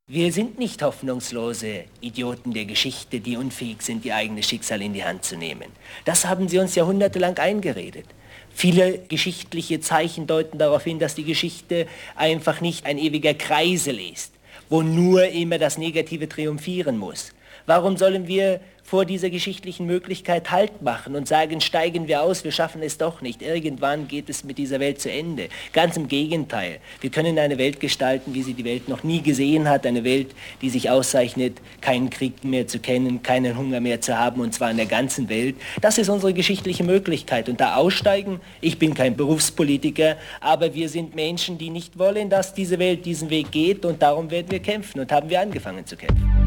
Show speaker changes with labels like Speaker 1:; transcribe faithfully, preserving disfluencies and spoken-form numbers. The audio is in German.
Speaker 1: Wir sind nicht hoffnungslose Idioten der Geschichte, die unfähig sind, ihr eigenes Schicksal in die Hand zu nehmen. Das haben sie uns jahrhundertelang eingeredet. Viele geschichtliche Zeichen deuten darauf hin, dass die Geschichte einfach nicht ein ewiger Kreisel ist, wo nur immer das Negative triumphieren muss. Warum sollen wir vor dieser geschichtlichen Möglichkeit Halt machen und sagen, steigen wir aus, wir schaffen es doch nicht. Irgendwann geht es mit dieser Welt zu Ende. Ganz im Gegenteil. Wir können eine Welt gestalten, wie sie die Welt noch nie gesehen hat. Eine Welt, die sich auszeichnet, keinen Krieg mehr zu kennen, keinen Hunger mehr zu haben, und zwar in der ganzen Welt. Das ist unsere geschichtliche Möglichkeit. Und da aussteigen, ich bin kein Berufspolitiker, aber wir sind Menschen, die nicht wollen, dass diese Welt diesen Weg geht, und darum werden wir kämpfen und haben wir angefangen zu kämpfen.